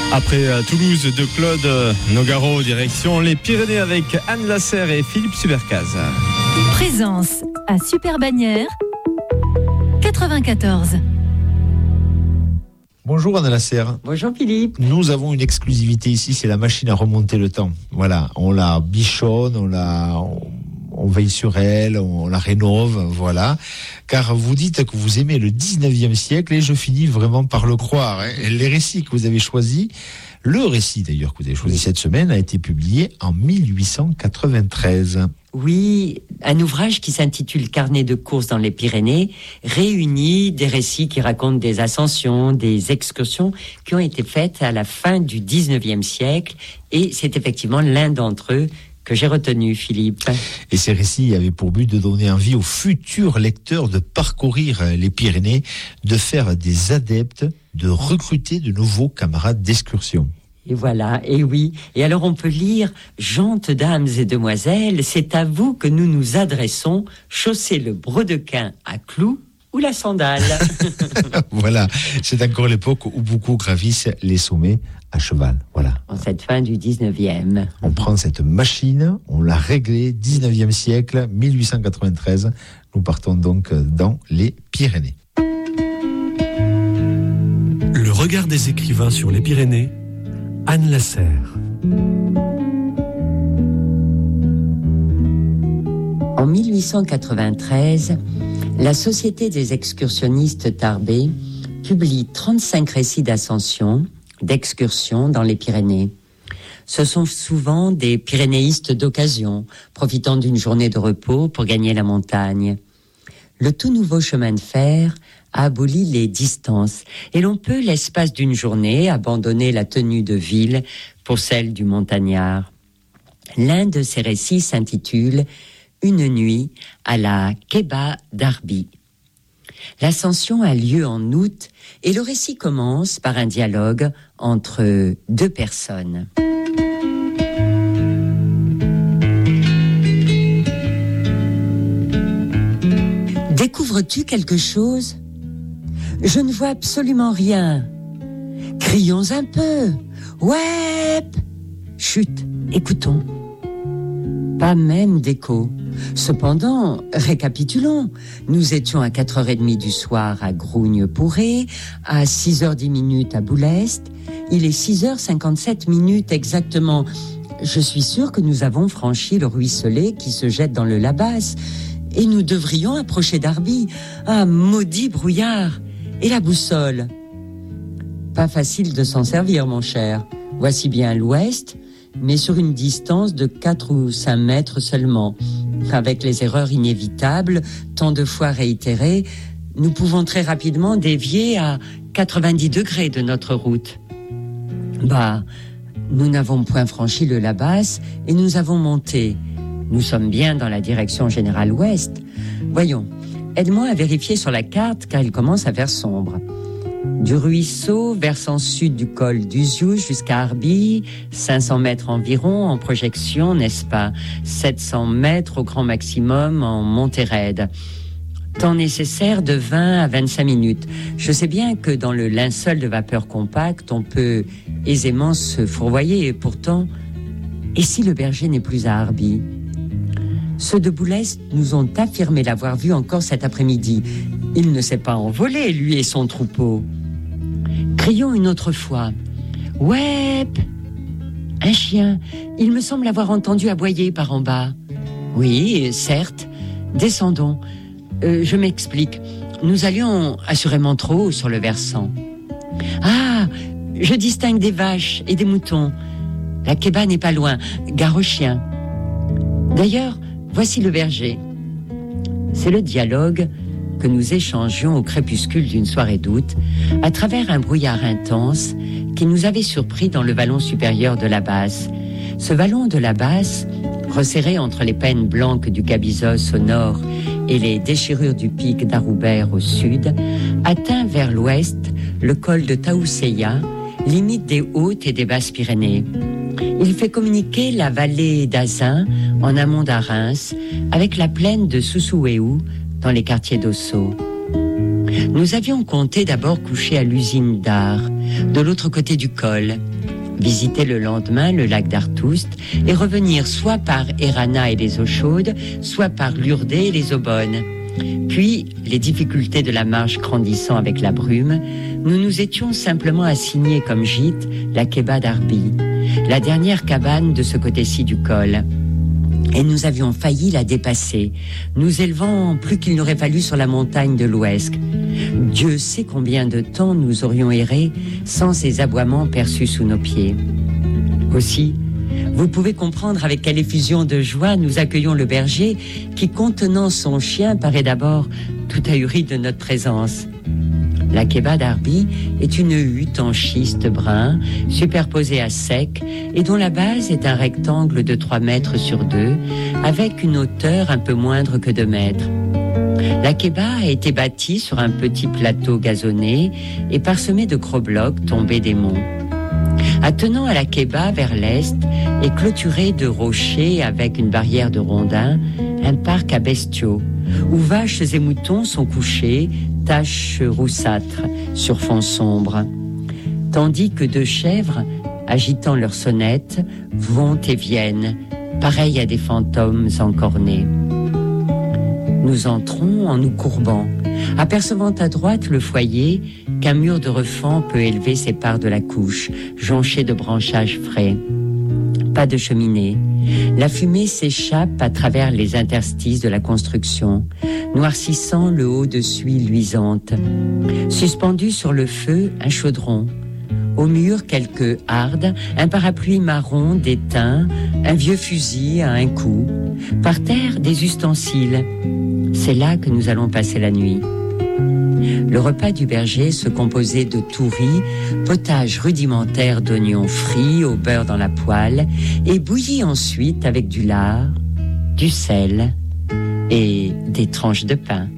Après Toulouse de Claude Nogaro, direction les Pyrénées avec Anne Lasserre et Philippe Subercaz. Présence à Super Bagnères 94. Bonjour Anne Lasserre. Bonjour Philippe. Nous avons une exclusivité ici, c'est la machine à remonter le temps. Voilà, on la bichonne, on veille sur elle, on la rénove, voilà. Car vous dites que vous aimez le 19e siècle et je finis vraiment par le croire. Les récits que vous avez choisis, le récit d'ailleurs que vous avez choisi cette semaine a été publié en 1893. Oui, un ouvrage qui s'intitule Carnet de courses dans les Pyrénées réunit des récits qui racontent des ascensions, des excursions qui ont été faites à la fin du 19e siècle et c'est effectivement l'un d'entre eux que j'ai retenu, Philippe. Et ces récits avaient pour but de donner envie aux futurs lecteurs de parcourir les Pyrénées, de faire des adeptes, de recruter de nouveaux camarades d'excursion. Et voilà, et oui. Et alors on peut lire « Gentes dames et demoiselles, c'est à vous que nous nous adressons, chaussez le brodequin à clous ou la sandale. » Voilà, c'est encore l'époque où beaucoup gravissent les sommets à cheval. Voilà. En cette fin du 19e. On prend cette machine, on l'a réglée, 19e siècle, 1893. Nous partons donc dans les Pyrénées. Le regard des écrivains sur les Pyrénées, Anne Lasserre. En 1893, la Société des excursionnistes Tarbé publie 35 récits d'ascension, d'excursion dans les Pyrénées. Ce sont souvent des pyrénéistes d'occasion, profitant d'une journée de repos pour gagner la montagne. Le tout nouveau chemin de fer a aboli les distances et l'on peut, l'espace d'une journée, abandonner la tenue de ville pour celle du montagnard. L'un de ces récits s'intitule « Une nuit à la Keba d'Arbi ». L'ascension a lieu en août et le récit commence par un dialogue entre deux personnes. Découvres-tu quelque chose ? Je ne vois absolument rien. Crions un peu. Ouais. Chut, écoutons. Pas même d'écho. Cependant, récapitulons. Nous étions à 4h30 du soir à Grougne-Pourré, à 6h10 à Boulest. Il est 6h57 exactement. Je suis sûre que nous avons franchi le ruisselet qui se jette dans le Labas. Et nous devrions approcher d'Arbi. Ah, maudit brouillard! Et la boussole? Pas facile de s'en servir, mon cher. Voici bien l'ouest, mais sur une distance de 4 ou 5 mètres seulement. Avec les erreurs inévitables, tant de fois réitérées, nous pouvons très rapidement dévier à 90 degrés de notre route. Nous n'avons point franchi le Labas et nous avons monté. Nous sommes bien dans la direction générale ouest. Voyons, aide-moi à vérifier sur la carte car il commence à faire sombre. Du ruisseau, versant sud du col d'Uziou jusqu'à Arbi, 500 mètres environ en projection, n'est-ce pas ? 700 mètres au grand maximum en montée raide. Temps nécessaire de 20 à 25 minutes. Je sais bien que dans le linceul de vapeur compacte, on peut aisément se fourvoyer et pourtant, et si le berger n'est plus à Arbi ? Ceux de Boulest nous ont affirmé l'avoir vu encore cet après-midi. Il ne s'est pas envolé, lui et son troupeau. Crions une autre fois. Ouais, un chien. Il me semble avoir entendu aboyer par en bas. Oui, certes. Descendons. Je m'explique. Nous allions assurément trop haut sur le versant. Ah, je distingue des vaches et des moutons. La Keba n'est pas loin. Gare aux chiens. D'ailleurs, voici le berger. C'est le dialogue que nous échangions au crépuscule d'une soirée d'août, à travers un brouillard intense qui nous avait surpris dans le vallon supérieur de la Basse. Ce vallon de la Basse, resserré entre les pennes blanques du Cabizos au nord et les déchirures du pic d'Aroubert au sud, atteint vers l'ouest le col de Taousseya, limite des Hautes et des Basses-Pyrénées. Il fait communiquer la vallée d'Azin, en amont d'Arins, avec la plaine de Soussouéou, dans les quartiers d'Ossau. Nous avions compté d'abord coucher à l'usine d'Ar, de l'autre côté du col, visiter le lendemain le lac d'Artoust et revenir soit par Erana et les eaux chaudes, soit par Lourdes et les eaux bonnes. Puis, les difficultés de la marche grandissant avec la brume, nous nous étions simplement assignés comme gîte la Keba d'Arbi, la dernière cabane de ce côté-ci du col. Et nous avions failli la dépasser, nous élevant plus qu'il n'aurait fallu sur la montagne de l'Ouest. Dieu sait combien de temps nous aurions erré sans ces aboiements perçus sous nos pieds. Aussi, vous pouvez comprendre avec quelle effusion de joie nous accueillons le berger qui, contenant son chien, paraît d'abord tout ahuri de notre présence. La Keba d'Arbi est une hutte en schiste brun, superposée à sec, et dont la base est un rectangle de 3 mètres sur 2, avec une hauteur un peu moindre que 2 mètres. La Keba a été bâtie sur un petit plateau gazonné et parsemé de gros blocs tombés des monts. Attenant à la Keba vers l'est est clôturé de rochers avec une barrière de rondins, un parc à bestiaux, où vaches et moutons sont couchés, taches roussâtres sur fond sombre, tandis que 2 chèvres, agitant leurs sonnettes, vont et viennent, pareils à des fantômes encornés. Nous entrons en nous courbant, apercevant à droite le foyer qu'un mur de refend peut élever ses parts de la couche, jonché de branchages frais. Pas de cheminée. La fumée s'échappe à travers les interstices de la construction, noircissant le haut de suie luisante. Suspendu sur le feu, un chaudron. Au mur, quelques hardes, un parapluie marron déteint, un vieux fusil à un coup. Par terre, des ustensiles. C'est là que nous allons passer la nuit. Le repas du berger se composait de touris, potage rudimentaire d'oignons frits au beurre dans la poêle et bouilli ensuite avec du lard, du sel et des tranches de pain.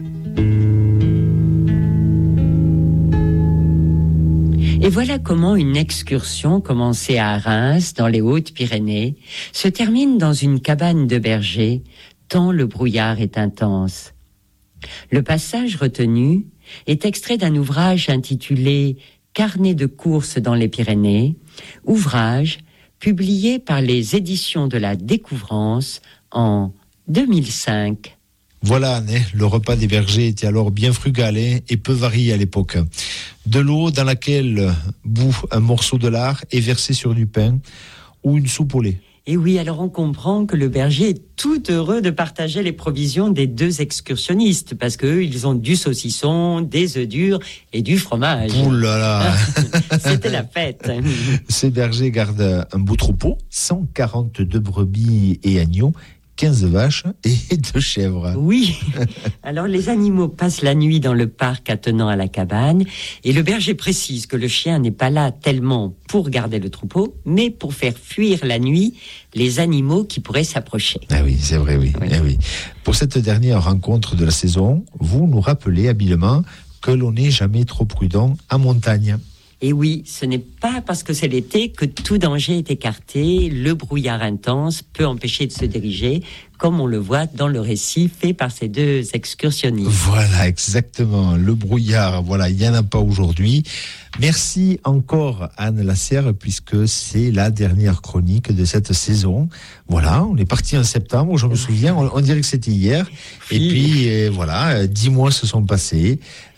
Et voilà comment une excursion commencée à Reims, dans les Hautes-Pyrénées, se termine dans une cabane de berger, tant le brouillard est intense. Le passage retenu est extrait d'un ouvrage intitulé « Carnet de courses dans les Pyrénées », ouvrage publié par les éditions de la Découvrance en 2005. Voilà, Anne, le repas des bergers était alors bien frugal et peu varié à l'époque. De l'eau dans laquelle bout un morceau de lard est versé sur du pain ou une soupe au lait. Et oui, alors on comprend que le berger est tout heureux de partager les provisions des 2 excursionnistes, parce qu'eux, ils ont du saucisson, des œufs durs et du fromage. Ouh là là. C'était la fête. Ces bergers gardent un beau troupeau, 142 brebis et agneaux, 15 vaches et 2 chèvres. Oui. Alors les animaux passent la nuit dans le parc attenant à la cabane et le berger précise que le chien n'est pas là tellement pour garder le troupeau, mais pour faire fuir la nuit les animaux qui pourraient s'approcher. Ah oui, c'est vrai, oui. Oui. Ah oui. Pour cette dernière rencontre de la saison, vous nous rappelez habilement que l'on n'est jamais trop prudent en montagne. Et oui, ce n'est pas parce que c'est l'été que tout danger est écarté. Le brouillard intense peut empêcher de se diriger, comme on le voit dans le récit fait par ces 2 excursionnistes. Voilà, exactement. Le brouillard, voilà, il n'y en a pas aujourd'hui. Merci encore Anne Lasserre, puisque c'est la dernière chronique de cette saison. Voilà, on est parti en septembre, je me souviens, on dirait que c'était hier. Et puis voilà, 10 mois se sont passés.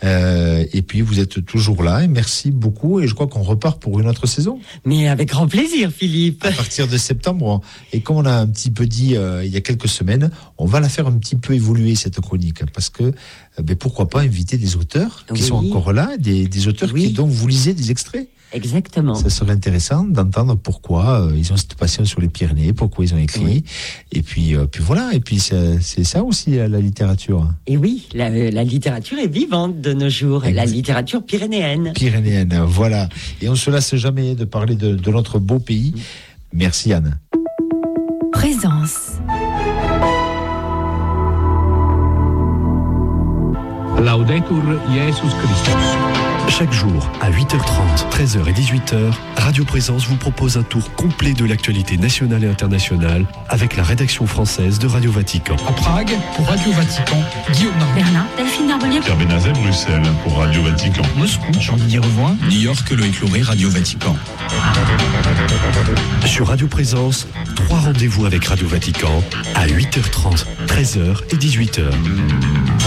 Et puis vous êtes toujours là, et merci beaucoup. Et je crois qu'on repart pour une autre saison. Mais avec grand plaisir, Philippe. À partir de septembre. Et comme on a un petit peu dit il y a quelques semaines, on va la faire un petit peu évoluer, cette chronique, parce que pourquoi pas inviter des auteurs qui sont encore là, des auteurs qui, dont vous lisez des extraits. Exactement. Ça serait intéressant d'entendre pourquoi ils ont cette passion sur les Pyrénées, pourquoi ils ont écrit. Oui. Et puis voilà. Et puis c'est ça aussi la littérature. Et oui, la littérature est vivante de nos jours. La littérature pyrénéenne. Pyrénéenne, voilà. Et on se lasse jamais de parler de notre beau pays. Merci Anne. Présence. Laudetur Jesus Christus. Chaque jour, à 8h30, 13h et 18h, Radio Présence vous propose un tour complet de l'actualité nationale et internationale avec la rédaction française de Radio Vatican. À Prague, pour Radio Vatican, Guillaume Narbonne. Berlin, Delphine Narbonnier. Pierre Benazet, Bruxelles, pour Radio Vatican. Moscou, Jean-Didier Revoin. New York, Loïc Lauré, Radio Vatican. Sur Radio Présence, 3 rendez-vous avec Radio Vatican à 8h30, 13h et 18h.